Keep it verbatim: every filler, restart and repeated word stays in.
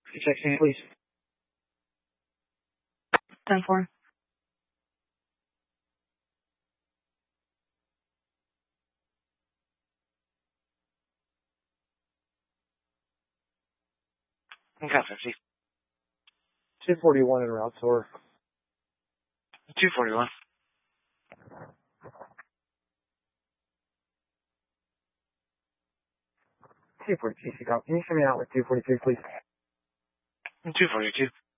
Check in, please. ten four. Okay, fifty. two forty-one en route, or two forty-one. two forty-two, Chicago. Can you send me out with two forty-two, please? two forty-two.